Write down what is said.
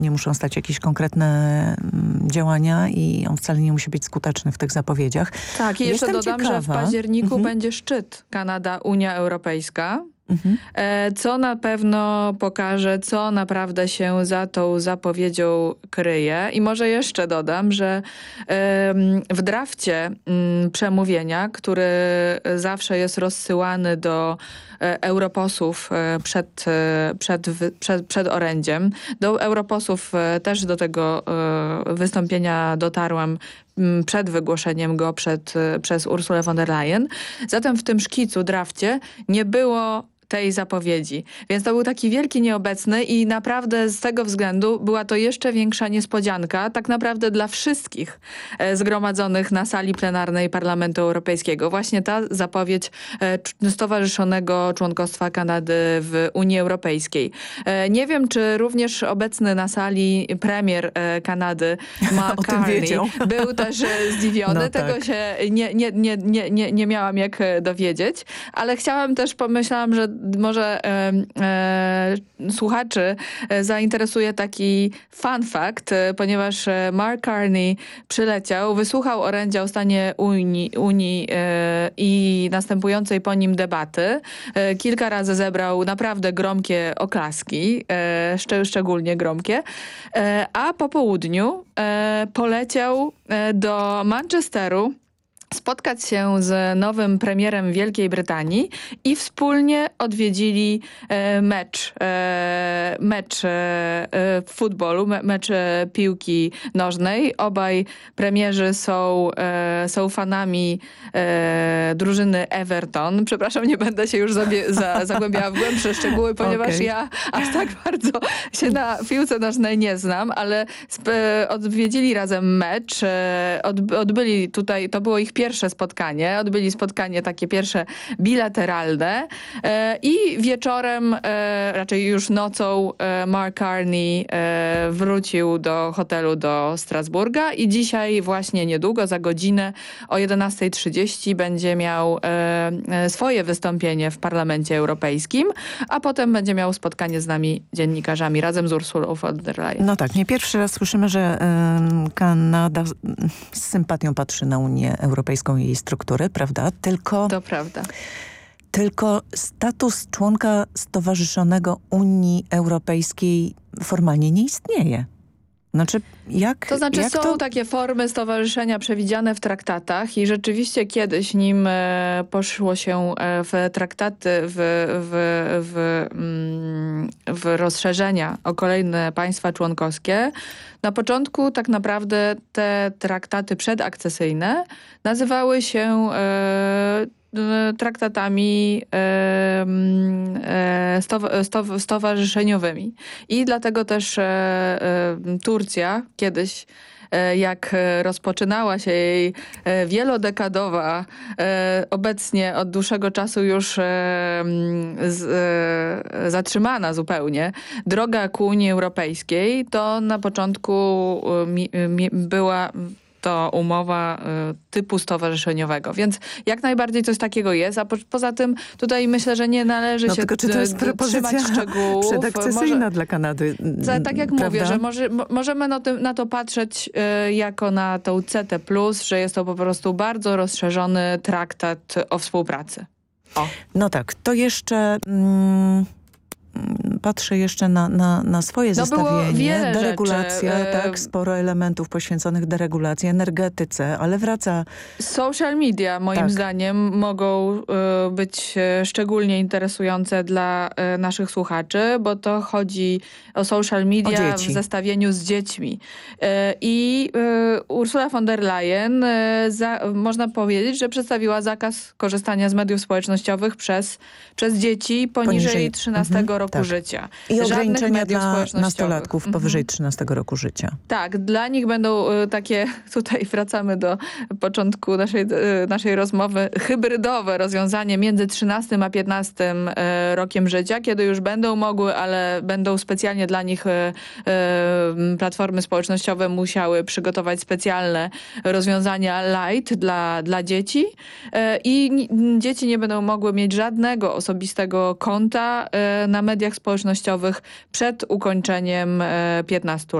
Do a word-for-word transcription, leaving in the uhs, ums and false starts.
nie muszą stać jakieś konkretne mm, działania i on wcale nie musi być skuteczny w tych zapowiedziach. Tak, i jeszcze Jestem dodam, ciekawa. że w październiku Mhm. będzie szczyt Kanada-Unia Europejska. Mhm. E, Co na pewno pokaże, co naprawdę się za tą zapowiedzią kryje. I może jeszcze dodam, że em, w drafcie mm, przemówienia, który zawsze jest rozsyłany do e, europosłów e, przed, e, przed, wy- przed, przed orędziem, do europosłów e, też do tego e, wystąpienia dotarłam m, przed wygłoszeniem go przed, e, przez Ursulę von der Leyen. Zatem w tym szkicu, drafcie nie było tej zapowiedzi. Więc to był taki wielki nieobecny i naprawdę z tego względu była to jeszcze większa niespodzianka tak naprawdę dla wszystkich e, zgromadzonych na sali plenarnej Parlamentu Europejskiego. Właśnie ta zapowiedź e, cz- stowarzyszonego członkostwa Kanady w Unii Europejskiej. E, nie wiem, czy również obecny na sali premier e, Kanady Mark O tym Carney wiedział. był też e, zdziwiony. No Tego tak. się nie, nie, nie, nie, nie, nie miałam jak e, dowiedzieć, ale chciałam też, pomyślałam, że może e, e, słuchaczy e, zainteresuje taki fun fact, e, ponieważ e, Mark Carney przyleciał, wysłuchał orędzia o stanie Unii, Unii e, i następującej po nim debaty. E, kilka razy zebrał naprawdę gromkie oklaski, e, szcz- szczególnie gromkie, e, a po południu e, poleciał e, do Manchesteru spotkać się z nowym premierem Wielkiej Brytanii i wspólnie odwiedzili e, mecz, e, mecz e, e, futbolu, me, mecz e, piłki nożnej. Obaj premierzy są, e, są fanami e, drużyny Everton. Przepraszam, nie będę się już zabie, za, zagłębiała w głębsze szczegóły, ponieważ Okej. ja aż tak bardzo się na piłce nożnej nie znam, ale sp- odwiedzili razem mecz, e, od, odbyli tutaj, to było ich pierwsze spotkanie, odbyli spotkanie takie pierwsze bilateralne e, i wieczorem, e, raczej już nocą e, Mark Carney e, wrócił do hotelu do Strasburga i dzisiaj właśnie niedługo, za godzinę o jedenasta trzydzieści będzie miał e, e, swoje wystąpienie w Parlamencie Europejskim, a potem będzie miał spotkanie z nami, dziennikarzami, razem z Ursulą von der Leyen. No tak, nie pierwszy raz słyszymy, że ym, Kanada z, z sympatią patrzy na Unię Europejską i jej struktury, prawda? Tylko, To prawda. tylko status członka stowarzyszonego Unii Europejskiej formalnie nie istnieje. Znaczy, jak To znaczy jak są to... takie formy stowarzyszenia przewidziane w traktatach i rzeczywiście kiedyś, nim e, poszło się e, w traktaty, w, w, w, mm, w rozszerzenia o kolejne państwa członkowskie, na początku tak naprawdę te traktaty przedakcesyjne nazywały się e, traktatami e, e, stowa- stow- stowarzyszeniowymi. I dlatego też e, e, Turcja kiedyś, e, jak rozpoczynała się jej e, wielodekadowa, e, obecnie od dłuższego czasu już e, z, e, zatrzymana zupełnie droga ku Unii Europejskiej, to na początku e, mi, mi, była to umowa y, typu stowarzyszeniowego. Więc jak najbardziej coś takiego jest, a po, poza tym tutaj myślę, że nie należy No się tylko czy to jest d- d- trzymać propozycja szczegółów. przedakcesyjna Może, dla Kanady? za, tak jak prawda? mówię, że może, mo- możemy na, tym, na to patrzeć y, jako na tą C T plus, że jest to po prostu bardzo rozszerzony traktat o współpracy. O. No tak, to jeszcze... Mm, patrzę jeszcze na, na, na swoje No było zestawienie. wiele Deregulacja, rzeczy, tak, sporo elementów poświęconych deregulacji, energetyce, ale wraca... Social media moim Tak. zdaniem mogą y, być y, szczególnie interesujące dla y, naszych słuchaczy, bo to chodzi o social media O dzieci. w zestawieniu z dziećmi. Y, I y, Ursula von der Leyen y, za, można powiedzieć, że przedstawiła zakaz korzystania z mediów społecznościowych przez, przez dzieci poniżej, Poniżej, trzynastego mhm, roku tak. życia. I Żadnych ograniczenia mediów dla społecznościowych. nastolatków Mhm. powyżej trzynastego roku życia. Tak, dla nich będą y, takie, tutaj wracamy do początku naszej, y, naszej rozmowy, hybrydowe rozwiązanie między trzynastym a piętnastym y, rokiem życia, kiedy już będą mogły, ale będą specjalnie dla nich y, y, platformy społecznościowe musiały przygotować specjalne rozwiązania light dla, dla dzieci y, i ni- dzieci nie będą mogły mieć żadnego osobistego konta y, na mediach społecznościowych przed ukończeniem piętnastu lat.